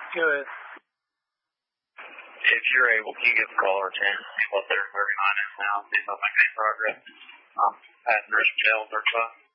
Go ahead. If you're able, can you give a call or 10? See what their 39 is now. See if I make any progress. Passing Richard Tail 35.